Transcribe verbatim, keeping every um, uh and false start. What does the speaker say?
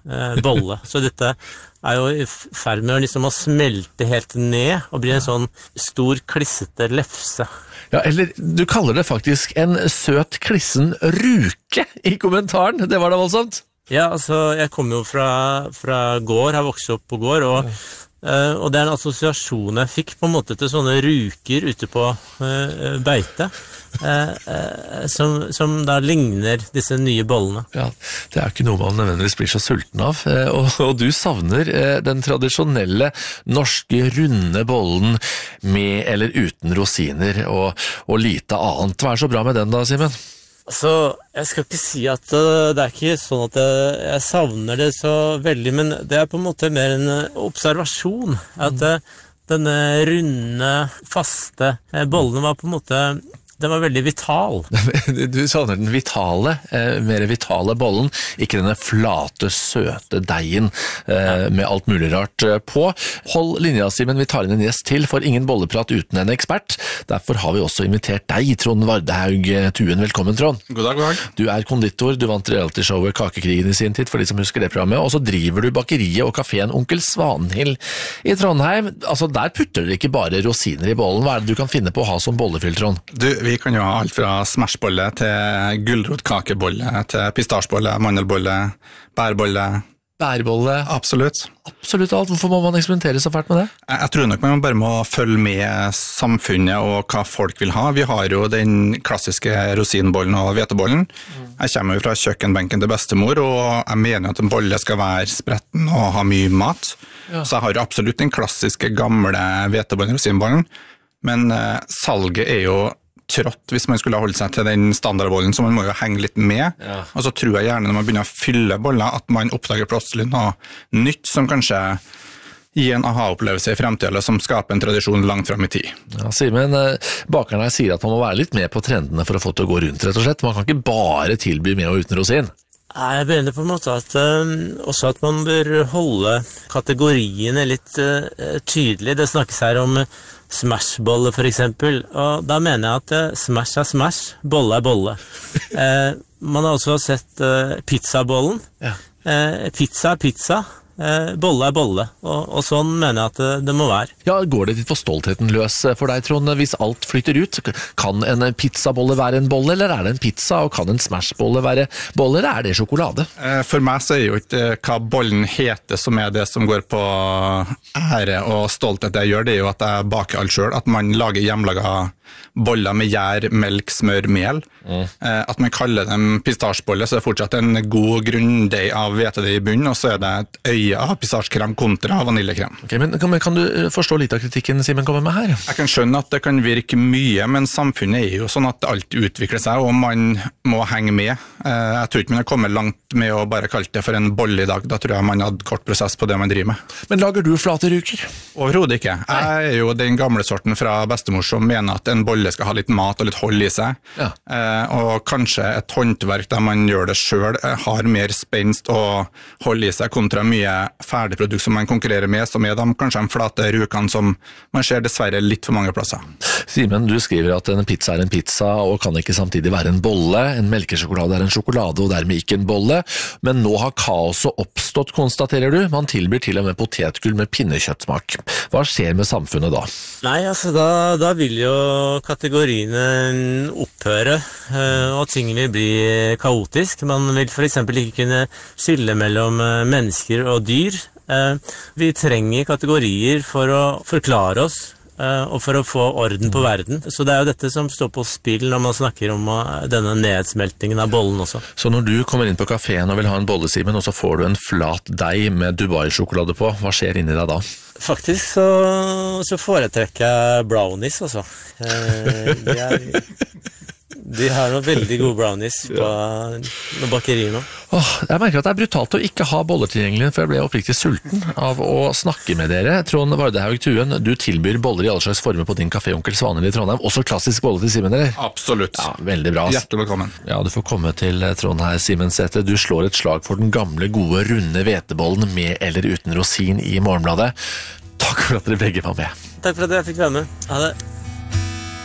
eh, bolle. Så dette er jo i ferd med liksom å smelte helt ned og bli en sånn stor klissete lefse. Ja, eller du kaller det faktisk en søt klissen ruke i kommentaren. Det var da voldsomt. Ja, altså, jeg kommer jo fra, fra gård, har vokst opp på gård, og, uh, og det er en assosiasjon jeg fikk på en måte til sånne ruker ute på uh, beite, uh, uh, som, som da ligner disse nye bollene. Ja, det er ikke noe man nødvendigvis blir så sulten av, uh, og, og du savner uh, den tradisjonelle norske runde bollen med eller uten rosiner og, og lite annet. Hva er så bra med den da, Simen? Altså, jeg skal ikke si at uh, det er ikke sånn at jeg, jeg savner det så veldig, men det er på en måte mer en observasjon. At uh, denne runde, faste uh, bollene var på en måte, den var veldig vital. Du savner den vitale, eh, mer vitale bollen, ikke denne flate, søte deigen eh, med alt mulig rart eh, på. Hold linja, Simen, vi tar inn en gjest til, for ingen bolleprat uten en ekspert. Derfor har vi også invitert deg, Trond Vardehaug Tuen. Velkommen, Trond. God dag, god dag. Du er konditor, du vant reality-showet Kakekrigen i sin tid, for de som husker det programmet, og så driver du bakeriet og kaféen Onkel Svanhild i Trondheim. Altså, der putter dere ikke bare rosiner i bollen. Hva er det du kan finne på å ha som bollefyll, Trond? Du, vi kan jo ha alt fra smashbolle til gulrotkakebolle, til pistasjebolle, mandelbolle, bærbolle. Bærbolle? Absolutt. Absolutt alt. Hvorfor må man eksperimentere så fælt med det? Jeg, jeg tror nok man bare må følge med samfunnet og hva folk vil ha. Vi har jo den klassiske rosinbollen og hvetebollen. Jeg kommer jo fra kjøkkenbenken til bestemor, og jeg mener at en bolle skal være spretten og ha mye mat. Ja. Så jeg har jo absolutt den klassiske gamle hvetebollen og rosinbollen. Men eh, salget er jo trått hvis man skulle holde seg til den standardbollen, så man må jo henge litt med. Ja. Og så tror jeg gjerne når man begynner å fylle boller, at man oppdager plutselig noe nytt som kanskje gir en aha-opplevelse i fremtiden, eller som skaper en tradisjon langt frem i tid. Ja, Simen, bakeren her sier at man må være litt med på trendene for å få det til å gå rundt, rett og slett. Man kan ikke bare tilby med og uten rosin. Nei, jeg begynner på en måte at uh, også at man bør holde kategoriene litt uh, tydelig. Det snakkes her om uh, smashbolle for eksempel, og da mener jeg at uh, smash er smash, bolle er bolle. uh, man har også sett uh, pizzabollen. Ja. Uh, pizza er pizza. Eh, bolle er bolle, og, og sånn mener jeg at det, det må være. Ja, går det litt for stoltheten løs for deg, Trond? Hvis alt flytter ut, kan en pizzabolle være en bolle, eller er det en pizza, og kan en smashbolle være bolle, eller er det sjokolade? Eh, for meg så er jo ikke hva bollen heter som er det som går på ære og stolthet jeg gjør, det er jo at jeg baker alt selv, at man lager hjemmelaga boller med gjær, melk, smør, mel. Mm. Eh, at man kaller dem pistasjbolle, så er det fortsatt en god grunndeig av hvetedeig i bunnen, og så er det et øye av pistasjekrem kontra vaniljekrem. Okay, men kan, kan du forstå litt av kritikken Simen kommer med her? Jeg kan skjønne at det kan virke mye, men samfunnet er jo sånn at alt utvikler seg, og man må henge med. Eh, jeg tror ikke man har kommet langt med å bare kalle det for en bolle i dag. Da tror jeg man hadde kort prosess på det man driver med. Men lager du flate ruker? Overhodet ikke. Jeg er jo den gamle sorten fra bestemor som mener at en bolle skal ha litt mat og litt hold i seg. Ja. Eh, og kanskje et håndverk der man gjør det selv eh, har mer spenst og hold i seg kontra mye ferdigprodukt som man konkurrerer med, som er de kanskje de flate rukene som man ser dessverre litt for mange plasser. Simen, du skriver at en pizza er en pizza og kan ikke samtidig være en bolle. En melkesjokolade er en sjokolade og dermed ikke en bolle. Men nå har kaoset oppstått, konstaterer du. Man tilbyr til og med potetgull med pinnekjøttsmak. Hva skjer med samfunnet da? Nei, altså da, da vil jo kategoriene opphøre, og ting vil bli kaotisk. Man vil for eksempel ikke kunne skille mellom mennesker og dyr. Vi trenger kategorier for å forklare oss, og for å få orden på verden. Så det er jo dette som står på spill når man snakker om denne nedsmeltingen av bollen også. Så når du kommer inn på kaféen og vil ha en bolle, Simen, og så får du en flat deig med Dubai-sjokolade på, hva skjer inni deg da? Faktisk så, så foretrekker jeg brownies også. De, er, de har noen veldig gode brownies på noen bakerier nå. Åh, jeg merker at det er brutalt å ikke ha boller tilgjengelig, for jeg ble oppriktig sulten av å snakke med dere. Trond Vardehaug Tuen, du tilbyr boller i alle slags former på din kafé Onkel Svanhild i Trondheim. Også klassisk bolle til Simen, eller? Absolutt. Ja, veldig bra. Hjertelig velkommen. Ja, du får komme til Trond her, Simen Sæther. Du slår et slag for den gamle, gode, runde hvetebollen med eller uten rosin i Morgenbladet. Takk for at dere begge var med. Takk for at jeg fikk være med. Ha det.